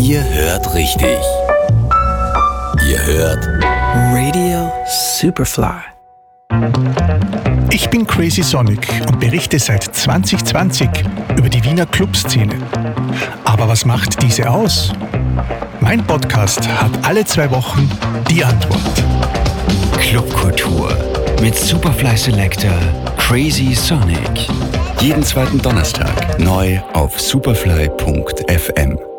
Ihr hört richtig. Ihr hört Radio Superfly. Ich bin Crazy Sonic und berichte seit 2020 über die Wiener Clubszene. Aber was macht diese aus? Mein Podcast hat alle 2 Wochen die Antwort. Clubkultur mit Superfly Selector Crazy Sonic. jeden zweiten Donnerstag neu auf superfly.fm.